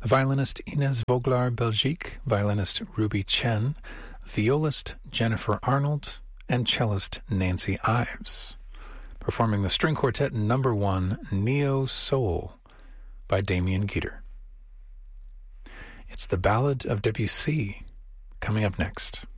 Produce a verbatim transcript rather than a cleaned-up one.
violinist Ines Voglar Belgique, violinist Ruby Chen, violist Jennifer Arnold, and cellist Nancy Ives, performing the string quartet number one, Neo Soul, by Damien Geter. It's the Ballad of Debussy, coming up next.